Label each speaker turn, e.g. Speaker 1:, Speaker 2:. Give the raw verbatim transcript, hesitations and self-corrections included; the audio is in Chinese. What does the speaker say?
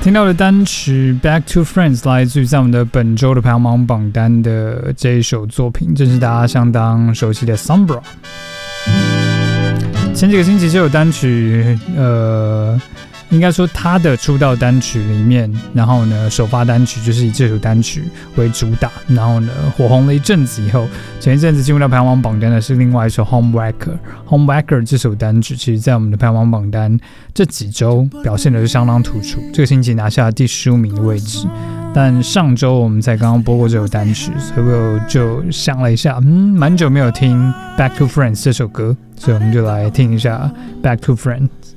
Speaker 1: 听到的单曲 Back to Friends 来自于在我们的本周的排行榜榜单的这一首作品，正是大家相当熟悉的 Sombra。 前几个星期这首单曲呃应该说他的出道单曲里面，然后呢首发单曲就是以这首单曲为主打，然后呢火红了一阵子以后，前一阵子进入到排行榜榜单的是另外一首 Homewrecker。 Homewrecker 这首单曲其实在我们的排行榜榜单这几周表现的是相当突出，这个星期拿下了第十五名的位置，但上周我们才刚刚播过这首单曲，所以我就想了一下，嗯，蛮久没有听 Back to Friends 这首歌，所以我们就来听一下 Back to Friends。